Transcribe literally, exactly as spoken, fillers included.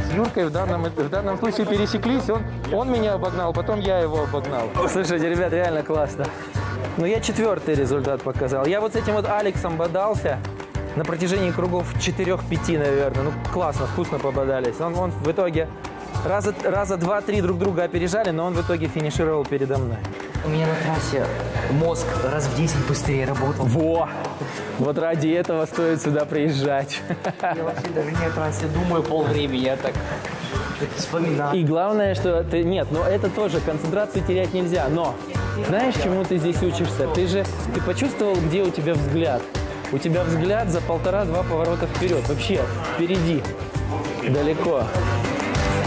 с Юркой в данном, в данном случае пересеклись. Он, он меня обогнал, потом я его обогнал. Слушайте, ребят, реально классно. Ну, я четвертый результат показал. Я вот с этим вот Алексом бодался на протяжении кругов четырех-пяти, наверное. Ну, классно, вкусно пободались. Он, он в итоге раза, раза два-три друг друга опережали, но он в итоге финишировал передо мной. У меня на трассе мозг раз в десять быстрее работал. Во! Вот ради этого стоит сюда приезжать. Я вообще даже не о трассе думаю полвремени, я так вспоминаю. И главное, что ты... Нет, но это тоже, концентрацию терять нельзя. Но знаешь, чему ты здесь учишься? Ты же... Ты почувствовал, где у тебя взгляд? У тебя взгляд за полтора-два поворота вперед. Вообще, впереди. Далеко.